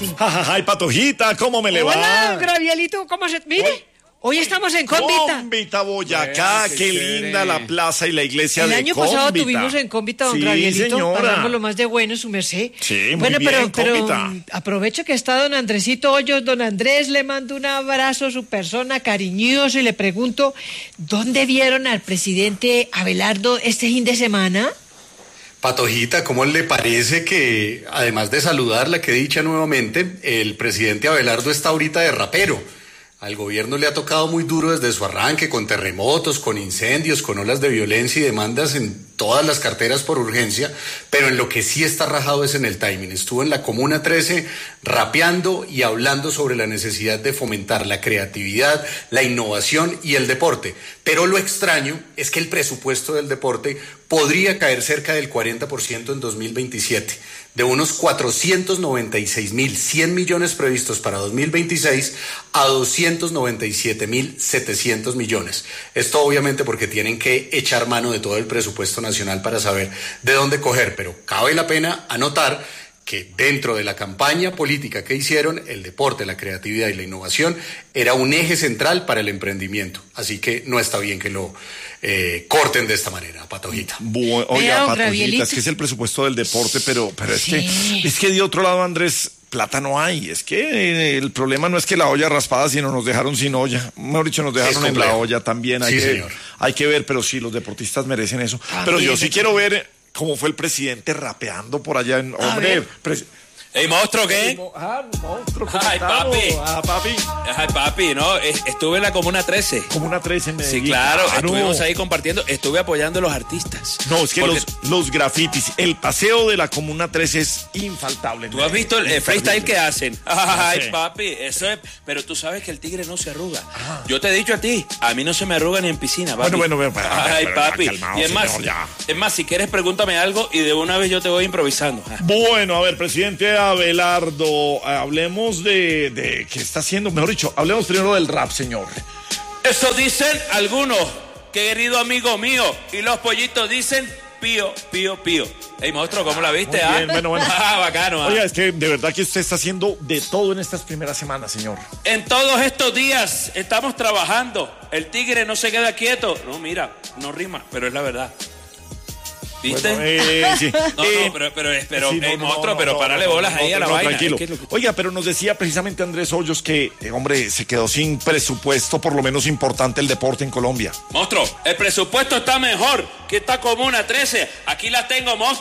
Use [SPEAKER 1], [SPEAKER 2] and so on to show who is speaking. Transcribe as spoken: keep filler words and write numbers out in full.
[SPEAKER 1] Sí.
[SPEAKER 2] Ay, Patojita, ¿cómo me le va?
[SPEAKER 1] Hola, Gravielito, ¿cómo se...? Mire, hoy, hoy estamos en Cómbita.
[SPEAKER 2] Cómbita, Boyacá,
[SPEAKER 3] Qué
[SPEAKER 2] qué
[SPEAKER 3] chévere.
[SPEAKER 2] linda la plaza y la iglesia
[SPEAKER 1] El
[SPEAKER 2] de
[SPEAKER 1] año
[SPEAKER 2] Cómbita.
[SPEAKER 1] pasado tuvimos en Cómbita, don
[SPEAKER 2] Sí,
[SPEAKER 1] Gravielito.
[SPEAKER 2] señora.
[SPEAKER 1] Pasamos lo más de bueno, su merced.
[SPEAKER 2] Sí, muy
[SPEAKER 1] bueno,
[SPEAKER 2] bien,
[SPEAKER 1] pero, pero
[SPEAKER 2] Cómbita.
[SPEAKER 1] mm, aprovecho que está don Andresito Hoyos. Don Andrés, le mando un abrazo a su persona cariñoso y le pregunto, ¿dónde vieron al presidente Abelardo este fin de semana?
[SPEAKER 4] Patojita, ¿cómo le parece que, además de saludarla, que dicha nuevamente, el presidente Abelardo está ahorita de rapero? Al gobierno le ha tocado muy duro desde su arranque, con terremotos, con incendios, con olas de violencia y demandas en todas las carteras por urgencia, pero en lo que sí está rajado es en el timing. Estuvo en la Comuna trece rapeando y hablando sobre la necesidad de fomentar la creatividad, la innovación y el deporte. Pero lo extraño es que el presupuesto del deporte podría caer cerca del cuarenta por ciento en dos mil veintisiete. De unos cuatrocientos noventa y seis mil cien millones previstos para dos mil veintiséis a doscientos noventa y siete mil setecientos millones. Esto obviamente porque tienen que echar mano de todo el presupuesto nacional para saber de dónde coger, pero cabe la pena anotar que dentro de la campaña política que hicieron, el deporte, la creatividad y la innovación era un eje central para el emprendimiento. Así que no está bien que lo eh, corten de esta manera, Patojita.
[SPEAKER 2] Bu- Oiga,
[SPEAKER 1] Vea, don
[SPEAKER 2] Patojita,
[SPEAKER 1] Gravielito.
[SPEAKER 2] es que es el presupuesto del deporte, pero, pero es,
[SPEAKER 1] Sí.
[SPEAKER 2] que, es que de otro lado, Andrés, plata no hay. Es que eh, el problema no es que la olla raspada, sino nos dejaron sin olla. Mejor dicho, nos dejaron en la olla también. Hay,
[SPEAKER 4] Sí,
[SPEAKER 2] que,
[SPEAKER 4] señor.
[SPEAKER 2] hay que ver, pero sí, los deportistas merecen eso.
[SPEAKER 1] También,
[SPEAKER 2] pero yo sí
[SPEAKER 1] de-
[SPEAKER 2] quiero ver cómo fue el presidente rapeando por allá en... Hombre,
[SPEAKER 1] ver.
[SPEAKER 2] pres-
[SPEAKER 3] ¿Ey, monstruo qué?
[SPEAKER 2] Ah, monstruo, ¿cómo
[SPEAKER 3] Ay,
[SPEAKER 2] estamos?
[SPEAKER 3] papi.
[SPEAKER 2] Ah, papi.
[SPEAKER 3] Ay, papi, no, es- estuve en la Comuna trece.
[SPEAKER 2] Como una trece en Medellín.
[SPEAKER 3] Sí, claro, estuvimos ahí compartiendo, estuve apoyando a los artistas.
[SPEAKER 2] No, es que
[SPEAKER 3] Porque
[SPEAKER 2] los, los grafitis, el paseo de la Comuna trece es infaltable.
[SPEAKER 3] tú has visto el, el freestyle que hacen. Ay,
[SPEAKER 2] sé.
[SPEAKER 3] papi, eso es. Pero tú sabes que el tigre no se arruga. Yo te he dicho a ti, a mí no se me arruga ni en piscina, papi.
[SPEAKER 2] Bueno, bueno, bueno, pero-
[SPEAKER 3] Ay,
[SPEAKER 2] pero-
[SPEAKER 3] papi.
[SPEAKER 2] calmado,
[SPEAKER 3] Y es más,
[SPEAKER 2] señor, ya.
[SPEAKER 3] es más, si quieres pregúntame algo y de una vez yo te voy improvisando. Ah.
[SPEAKER 2] Bueno, a ver, presidente Abelardo, hablemos de, de qué está haciendo, mejor dicho, hablemos primero del rap, señor.
[SPEAKER 3] Eso dicen algunos, querido amigo mío, y los pollitos dicen pío, pío, pío. Ey, monstruo, ¿cómo la viste?
[SPEAKER 2] Muy
[SPEAKER 3] ah?
[SPEAKER 2] bien, bueno, bueno.
[SPEAKER 3] Ah, bacano. ah.
[SPEAKER 2] Oiga, es que de verdad que usted está haciendo de todo en estas primeras semanas, señor.
[SPEAKER 3] En todos estos días estamos trabajando. El tigre no se queda quieto. No, mira, no rima, pero es la verdad. ¿Viste?
[SPEAKER 2] Bueno, eh, sí.
[SPEAKER 3] No,
[SPEAKER 2] Eh,
[SPEAKER 3] no, pero, pero, pero,
[SPEAKER 2] sí, no,
[SPEAKER 3] ey,
[SPEAKER 2] no,
[SPEAKER 3] monstruo,
[SPEAKER 2] no,
[SPEAKER 3] pero
[SPEAKER 2] no,
[SPEAKER 3] párale
[SPEAKER 2] no,
[SPEAKER 3] bolas
[SPEAKER 2] no,
[SPEAKER 3] ahí a la
[SPEAKER 2] no,
[SPEAKER 3] vaina.
[SPEAKER 2] tranquilo.
[SPEAKER 3] Es que es lo que-
[SPEAKER 2] Oiga, pero nos decía precisamente Andrés Hoyos que, eh, hombre, se quedó sin presupuesto, por lo menos importante, el deporte en Colombia.
[SPEAKER 3] Monstruo, el presupuesto está mejor que esta Comuna trece. Aquí la tengo, monstruo.